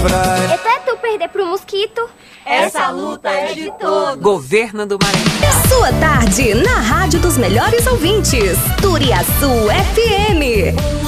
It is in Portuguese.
livrar. Até tu perder pro mosquito. Essa luta é de todos. Governo do Maranhão. Sua tarde na Rádio dos Melhores Ouvintes. Turiaçu FM.